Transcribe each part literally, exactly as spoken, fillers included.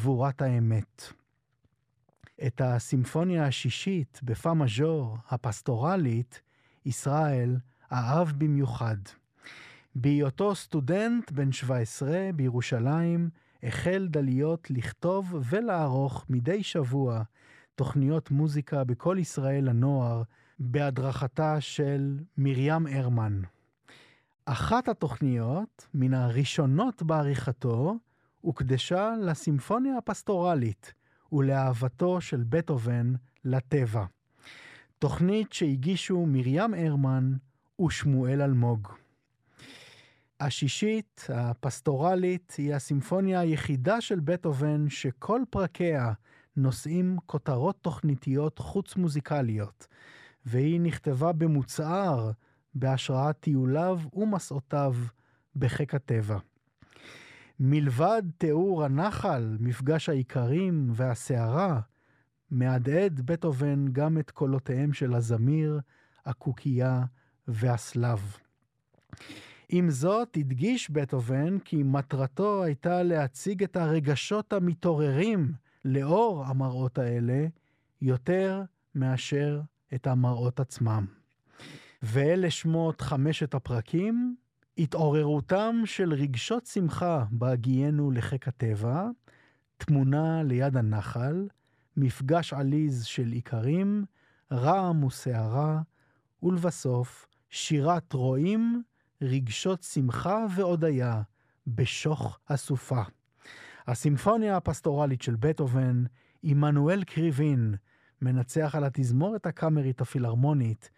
גבורת האמת. את הסימפוניה השישית בפא מז'ור הפסטורלית, ישראל אהב במיוחד. בהיותו סטודנט בן שבע עשרה בירושלים, החל דליות לכתוב ולערוך מדי שבוע תוכניות מוזיקה בכל ישראל הנוער, בהדרכתה של מרים הרמן. אחת התוכניות, מן הראשונות בעריכתו, הוקדשה לסימפוניה הפסטורלית ולאהבתו של בטהובן לטבע. תוכנית שהגישו מרים הרמן ושמואל אלמוג. השישית, הפסטורלית, היא הסימפוניה היחידה של בטהובן שכל פרקיה נושאים כותרות תוכניתיות חוץ מוזיקליות, והיא נכתבה במוצער בהשראת טיוליו ומסעותיו בחיק הטבע. מלבד תיאור הנחל, מפגש העיקרים והסערה, מהדהד בטהובן גם את קולותיהם של הזמיר, הקוקייה והסלב. עם זאת, הדגיש בטהובן כי מטרתו הייתה להציג את הרגשות המתעוררים לאור המראות האלה, יותר מאשר את המראות עצמם. ואלה שמות חמשת הפרקים: התעוררותם של רגשות שמחה בהגיענו לחיק הטבע, תמונה ליד הנחל, מפגש עליז של עיקרים, רעם וסערה, ולבסוף שירת רועים, רגשות שמחה והודיה בשוך הסופה. הסימפוניה הפסטורלית של בטהובן, עמנואל קריבין, מנצח על התזמורת הקאמרית הפילהרמונית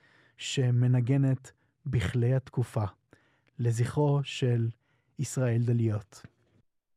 שמנגנת בכלי התקופה, לזכרו של ישראל דליות.